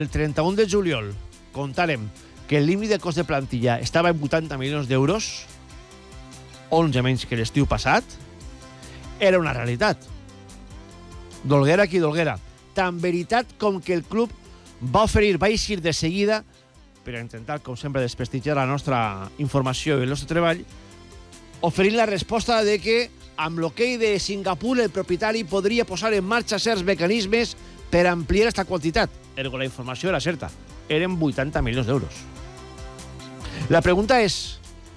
El 31 de juliol contàrem que el límit de cost de plantilla estava en 80 milions d'euros, 11 menys que l'estiu passat, era una realitat. Dolguera qui dolguera. Tan veritat com que el club va eixir de seguida, per a intentar, com sempre, desprestigiar la nostra informació i el nostre treball, oferint la resposta de que amb l'hoquei de Singapur el propietari podria posar en marxa certs mecanismes per ampliar aquesta quantitat. Ergo, la informació era certa. Eren 80 milions d'euros. La pregunta és: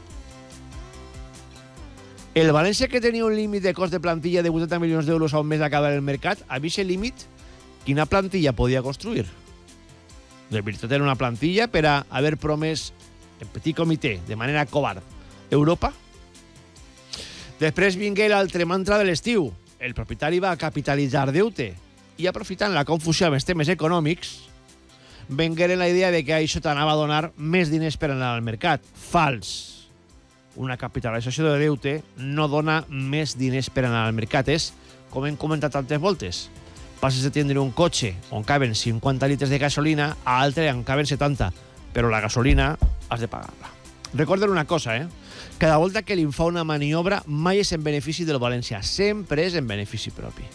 el València, que tenia un límit de cost de plantilla de 80 milions d'euros a un mes d'acabar el mercat, a aquest límit, quina plantilla podia construir? De veritat era una plantilla per a haver promès en petit comitè, de manera covard, Europa? Després vingué l'altre mantra de l'estiu. El propietari va capitalitzar deute i, aprofitant la confusió amb els temes econòmics, vengueren la idea de que això t'anava a donar més diners per anar al mercat. Fals. Una capitalització de deute no dona més diners per anar al mercat. És, com hem comentat tantes voltes, passes de tindre un cotxe on caben 50 litres de gasolina a altre on caben 70, però la gasolina has de pagar-la. Recorden una cosa, cada volta que li fa una maniobra mai és en benefici del València, sempre és en benefici propi.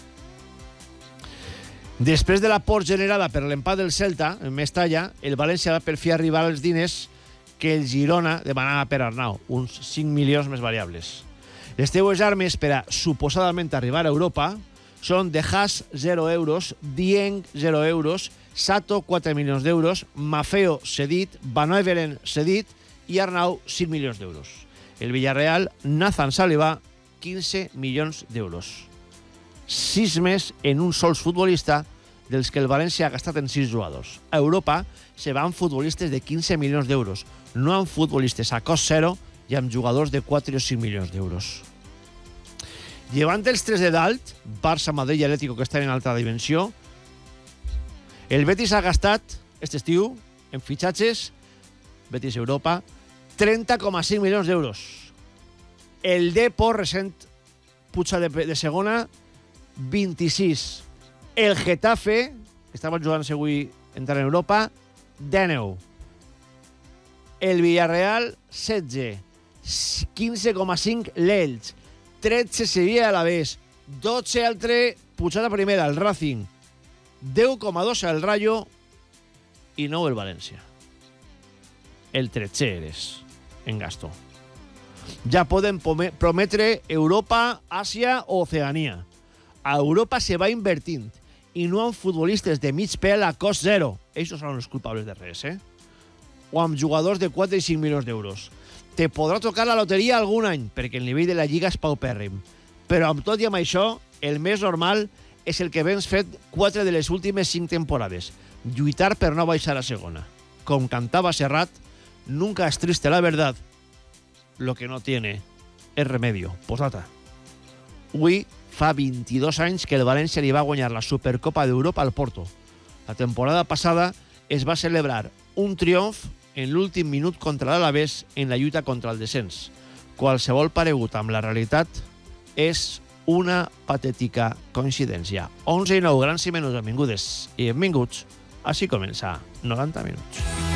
Després de la por generada per l'empat del Celta, en Mestalla, el València va per fi arribar als diners que el Girona demanava per Arnau, uns 5 milions més variables. Les teues armes per a suposadament arribar a Europa són De Haas 0 euros, Dieng 0 euros, Sato 4 milions d'euros, Maffeo cedit, Van Everen cedit i Arnau 5 milions d'euros. El Villarreal, Nathan Saliba, 15 milions d'euros. 6 més en un sols futbolista dels que el València ha gastat en 6 jugadors. A Europa se van futbolistes de 15 milions d'euros, no amb futbolistes a cost zero i amb jugadors de 4 o 5 milions d'euros. Llevant els 3 de dalt, Barça, Madrid i Atlético, que estan en altra dimensió, el Betis ha gastat, aquest estiu, en fitxatges, Betis Europa, 30,5 milions d'euros. El Depor, recent puja de segona, 26. El Getafe, que estava jugant-se avui entrar en Europa, 19. El Villarreal, 16. 15,5 l'Elx. 13 Sevilla a l'Alavés. 12 altre pujada primera, el Racing. 10,2 el Rayo i 9 el València. El 13 eres en gasto. Ja poden prometre Europa, Àsia o Oceania. A Europa se va invertint i no amb futbolistes de mig pèl a cost zero. Ells no són els culpables de res, o amb jugadors de 4 i 5 milions d'euros. Te podrà tocar la loteria algun any, perquè el nivell de la Lliga és paupèrrim. Però amb tot i amb això, el més normal és el que vens fet 4 de les últimes 5 temporades. Lluitar per no baixar a segona. Com cantava Serrat, nunca es triste la verdad, lo que no tiene es remedio. Postdata. Avui fa 22 anys que el València li va guanyar la Supercopa d'Europa al Porto. La temporada passada es va celebrar un triomf en l'últim minut contra l'Alavés en la lluita contra el descens. Qualsevol paregut amb la realitat és una patètica coincidència. 11 i 9, grans i menuts, benvingudes i benvinguts. Així comença 90 minuts.